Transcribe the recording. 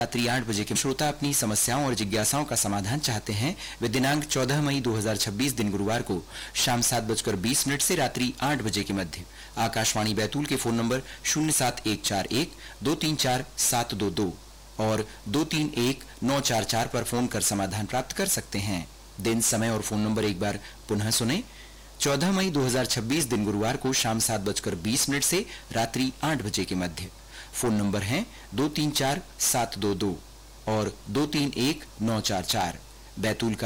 रात्रि 8 बजे के श्रोता अपनी समस्याओं और जिज्ञासाओं का समाधान चाहते हैं वे दिनांक 14 मई 2026 दिन गुरुवार को शाम 7:20 से रात्रि 8 बजे के मध्य आकाशवाणी बैतूल के फोन नंबर 07141 234 722 और 231 944 पर फोन कर समाधान प्राप्त कर सकते हैं। दिन, समय और फोन नंबर एक बार पुनः सुने। 14 मई 2026 दिन गुरुवार को शाम 7:20 से रात्रि 8 बजे के मध्य। फोन नंबर हैं 234 722 और 231 944। बैतूल का